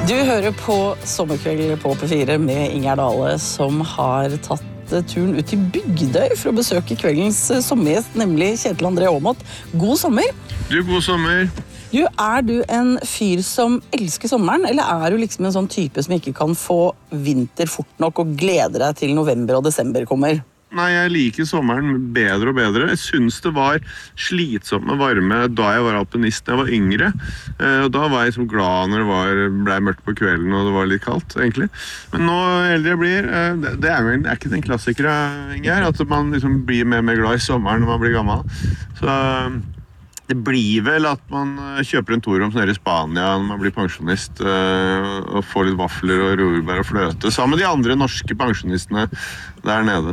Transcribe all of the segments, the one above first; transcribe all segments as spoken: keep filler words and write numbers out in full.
Du hører på Sommerkveld på P fire med Ingjerd Dale, som har tatt turen ut til Bygdøy for å besøke kveldens sommergjest, nemlig Kjetil André Aamodt. God sommer! Du, god sommer! Du, er du en fyr som elsker sommeren, eller er du liksom en sånn type som ikke kan få vinter fort nok og gleder deg til november og desember kommer? Nei, jeg liker sommeren bedre og bedre. Jeg synes det var slitsomt med varme da jeg var alpinist da jeg var yngre. Og da var jeg liksom glad når det var, ble mørkt på kvelden og det var litt kaldt, egentlig. Men nå eldre jeg blir, det er, vel, er ikke den klassikere, Ingjerd, at man liksom blir mer og mer glad i sommeren når man blir gammel. Så det blir vel at man kjøper en tur om sånn her i Spania når man blir pensjonist og får litt vafler og rorbær og fløte, sammen med de andre norske pensjonistene der nede.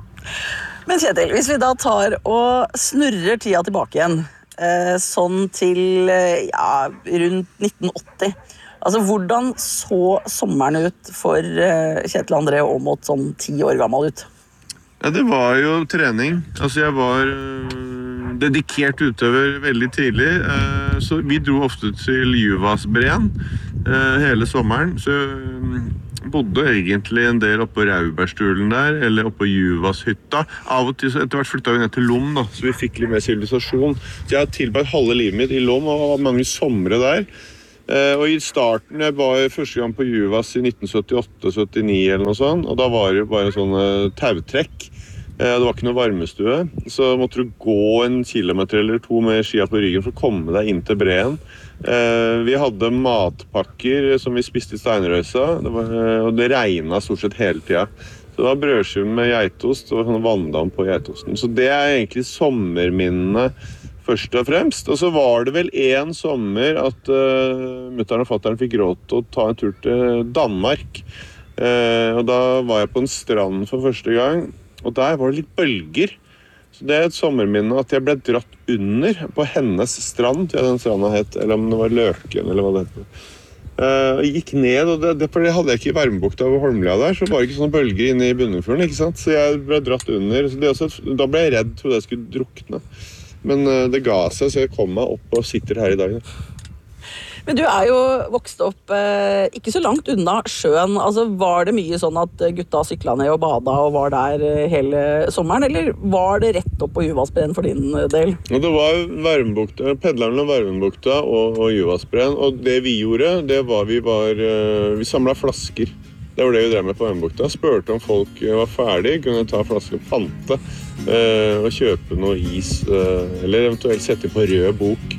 Men Kjetil, hvis vi da tar og snurrer tida tilbake igjen, eh, sånn til ja, rundt nitten åtti, altså hvordan så sommeren ut for eh, Kjetil André Aamodt sånn ti år gammel ut? Ja, det var jo trening. Altså jeg var øh, dedikert utøver veldig tidlig, øh, så vi dro ofte til Juvasbreen øh, hele sommeren, så øh, bodde egentlig en del oppe på Rauberstulen der, eller oppe på Juvashytta. Av og til, så etter hvert flyttet vi ned til Lom, da, så vi fikk litt mer sivilisasjon. Så jeg har tilbrakt halve livet mitt i Lom, og var mange somre der. Eh, og i starten, jeg var første gang på Juvas i nitten syttiåtte syttini eller noe sånt, og da var det bare en sånn uh, tautrekk. Eh, det var ikke noe varmestue, så måtte du gå en kilometer eller to med skia på ryggen for å komme deg inn til breen. Eh, vi hadde matpakker som vi spiste i Steinrøysa, det var, og det regnet stort sett hele tiden. Så det var brødskiven med geitost og sånn vanndam på geitosten. Så det er egentlig sommerminnene først og fremst. Og så var det vel en sommer at uh, mutteren og fatteren fikk råd til å ta en tur til Danmark. Eh, og da var jeg på en strand for første gang, og der var det litt bølger. Så det er et sommerminne at jeg ble dratt under på hennes strand, ja, den stranda het, eller om det var Løken, eller hva det heter. Uh, jeg gikk ned, og det, det, for det hadde jeg ikke i varmebukta over Holmlia der, så var det ikke sånne bølger inne i Bunnefjorden, ikke sant? Så jeg ble dratt under, så det også, da ble jeg redd, trodde jeg skulle drukne. Men uh, det ga seg, så jeg kom meg opp og sitter her i dag. Da. Men du er jo vokst opp eh, ikke så langt unna sjøen. Altså, var det mye sånn at gutta sykla ned og bada og var der eh, hele sommeren, eller var det rett opp på Juvasbreen for din del? Ja, det var Varmbukta, Pedleren og Varmbukta og, og Juvasbreen, og det vi gjorde, det var vi var, uh, vi samlet flasker. Det var det vi drev med på Varmbukta. Spurte om folk var ferdige, kunne ta flasker og pante, uh, og kjøpe noe is, uh, eller eventuelt sette på rød bok.